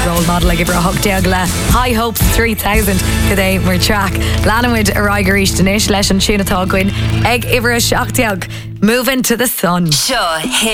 role model ag ibra hochdeag le High Hopes 3000 today mar track Lanamid a Rigerísh Danish leis an tune atá goin ag ibra seachdeag Moving to the Sun. Sure, hit.